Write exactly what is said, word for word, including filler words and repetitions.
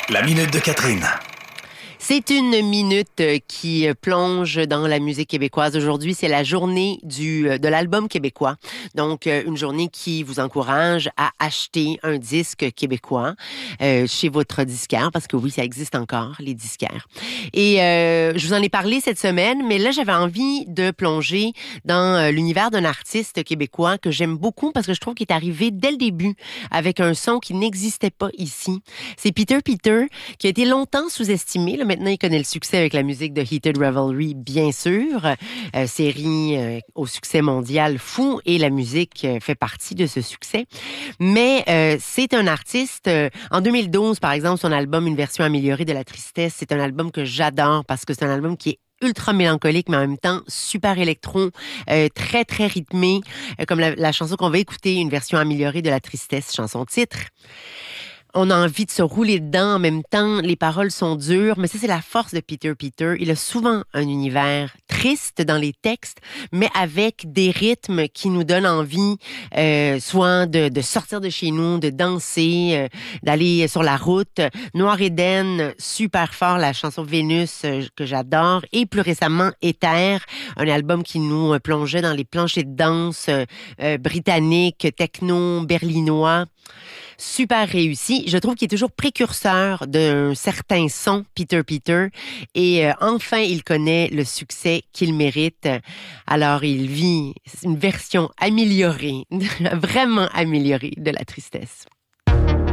La minute de Catherine. C'est une minute qui plonge dans la musique québécoise. Aujourd'hui, c'est la journée du, de l'album québécois. Donc, une journée qui vous encourage à acheter un disque québécois euh, chez votre disquaire, parce que oui, ça existe encore, les disquaires. Et euh, je vous en ai parlé cette semaine, mais là, j'avais envie de plonger dans l'univers d'un artiste québécois que j'aime beaucoup parce que je trouve qu'il est arrivé dès le début avec un son qui n'existait pas ici. C'est Peter Peter, qui a été longtemps sous-estimé. Là, maintenant, il connaît le succès avec la musique de Heated Revelry, bien sûr. Euh, série euh, au succès mondial fou, et la musique euh, fait partie de ce succès. Mais euh, c'est un artiste... Euh, en deux mille douze, par exemple, son album Une version améliorée de la tristesse, c'est un album que j'adore parce que c'est un album qui est ultra mélancolique, mais en même temps super électro, euh, très, très rythmé, euh, comme la, la chanson qu'on va écouter, Une version améliorée de la tristesse, chanson titre. On a envie de se rouler dedans en même temps. Les paroles sont dures, mais ça, c'est la force de Peter Peter. Il a souvent un univers triste dans les textes, mais avec des rythmes qui nous donnent envie, euh, soit de, de sortir de chez nous, de danser, euh, d'aller sur la route. Noir Eden, super fort, la chanson Vénus, euh, que j'adore. Et plus récemment, Éther, un album qui nous plongeait dans les planchers de danse euh, euh, britanniques, techno, berlinois. Super réussi. Je trouve qu'il est toujours précurseur d'un certain son, Peter Peter. Et euh, enfin, il connaît le succès qu'il mérite. Alors, il vit une version améliorée, vraiment améliorée de la tristesse.